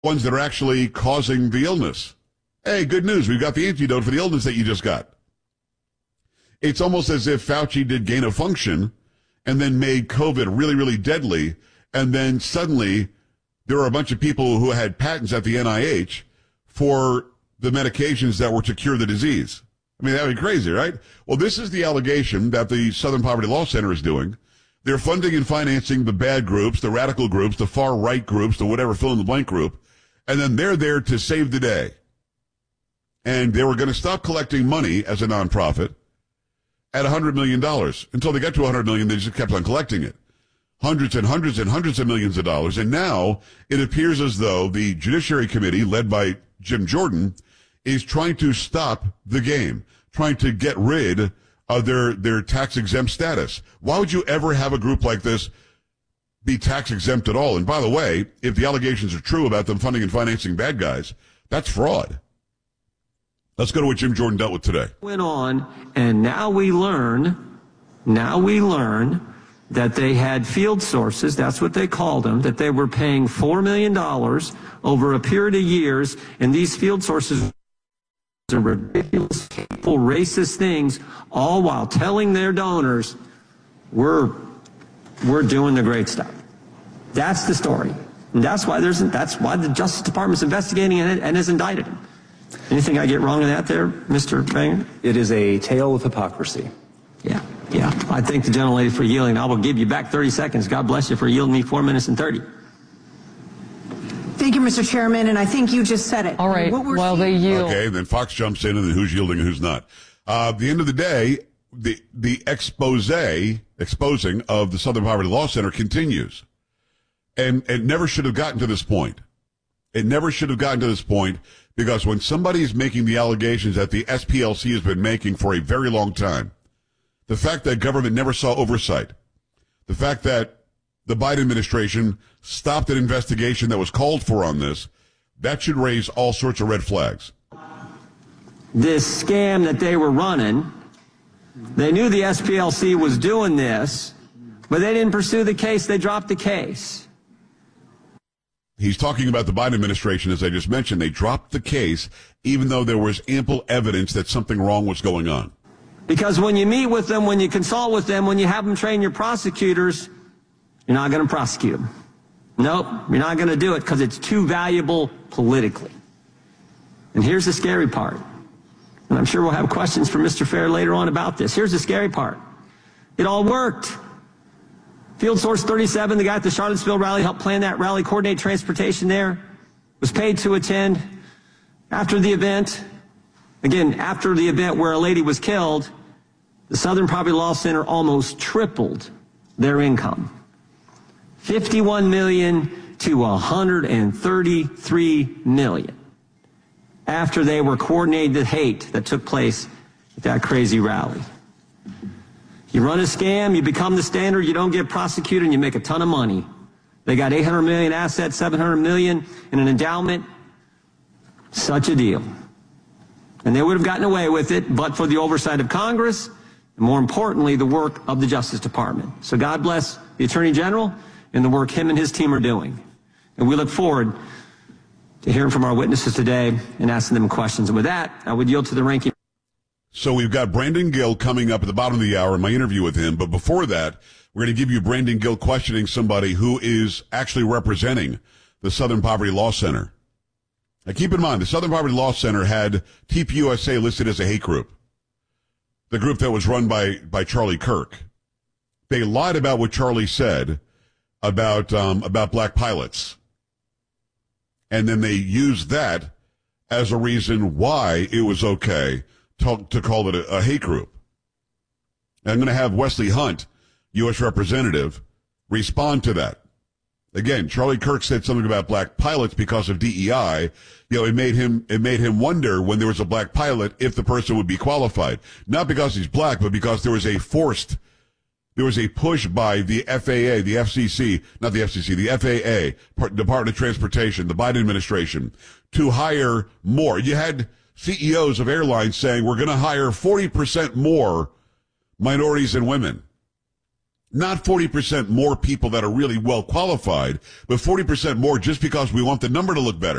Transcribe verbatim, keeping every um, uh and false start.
ones that are actually causing the illness. Hey, good news. We've got the antidote for the illness that you just got. It's almost as if Fauci did gain of function and then made COVID really, really deadly. And then suddenly there are a bunch of people who had patents at the N I H for the medications that were to cure the disease. I mean, that would be crazy, right? Well, this is the allegation that the Southern Poverty Law Center is doing. They're funding and financing the bad groups, the radical groups, the far right groups, the whatever fill-in-the-blank group. And then they're there to save the day. And they were going to stop collecting money as a nonprofit at one hundred million dollars. Until they got to one hundred million dollars, they just kept on collecting it. Hundreds and hundreds and hundreds of millions of dollars. And now it appears as though the Judiciary Committee, led by Jim Jordan, is trying to stop the game, trying to get rid of their, their tax-exempt status. Why would you ever have a group like this be tax-exempt at all? And by the way, if the allegations are true about them funding and financing bad guys, that's fraud. Let's go to what Jim Jordan dealt with today. Went on, and now we learn, now we learn that they had field sources, that's what they called them, that they were paying four million dollars over a period of years, and these field sources are ridiculous, hateful, racist things, all while telling their donors, we're, we're doing the great stuff. That's the story. And that's why there's, that's why the Justice Department's investigating and, and has indicted him. Anything I get wrong in that there, Mister Banger? It is a tale of hypocrisy. Yeah, yeah. I thank the gentlelady for yielding. I will give you back thirty seconds. God bless you for yielding me four minutes and thirty. Thank you, Mister Chairman, and I think you just said it. All right, what we're while they yield. Okay, then Fox jumps in, and then who's yielding and who's not. Uh, at the end of the day, the the expose, exposing of the Southern Poverty Law Center continues. And it never should have gotten to this point. It never should have gotten to this point, because when somebody is making the allegations that the S P L C has been making for a very long time, the fact that government never saw oversight, the fact that the Biden administration stopped an investigation that was called for on this, that should raise all sorts of red flags. This scam that they were running, they knew the S P L C was doing this, but they didn't pursue the case. They dropped the case. He's talking about the Biden administration, as I just mentioned. They dropped the case, even though there was ample evidence that something wrong was going on. Because when you meet with them, when you consult with them, when you have them train your prosecutors, you're not going to prosecute them. Nope, you're not going to do it because it's too valuable politically. And here's the scary part. And I'm sure we'll have questions from Mister Fair later on about this. Here's the scary part. It all worked. Field Source thirty-seven, the guy at the Charlottesville rally, helped plan that rally, coordinate transportation there, was paid to attend after the event. Again, after the event where a lady was killed, the Southern Poverty Law Center almost tripled their income. fifty-one million dollars to one hundred thirty-three million dollars after they were coordinating the hate that took place at that crazy rally. You run a scam, you become the standard, you don't get prosecuted, and you make a ton of money. They got eight hundred million dollars assets, seven hundred million dollars in an endowment. Such a deal. And they would have gotten away with it, but for the oversight of Congress, and more importantly, the work of the Justice Department. So God bless the Attorney General and the work him and his team are doing. And we look forward to hearing from our witnesses today and asking them questions. And with that, I would yield to the ranking. So we've got Brandon Gill coming up at the bottom of the hour in my interview with him. But before that, we're going to give you Brandon Gill questioning somebody who is actually representing the Southern Poverty Law Center. Now, keep in mind, the Southern Poverty Law Center had T P U S A listed as a hate group, the group that was run by, by Charlie Kirk. They lied about what Charlie said about, um, about black pilots. And then they used that as a reason why it was okay to, to call it a, a hate group. And I'm going to have Wesley Hunt, U S representative, respond to that. Again, Charlie Kirk said something about black pilots because of D E I. You know, it made him, it made him wonder when there was a black pilot if the person would be qualified. Not because he's black, but because there was a forced, there was a push by the F A A, the F C C, not the F C C, the F A A, Department of Transportation, the Biden administration, to hire more. You had C E Os of airlines saying, we're going to hire forty percent more minorities and women. Not forty percent more people that are really well qualified, but forty percent more just because we want the number to look better.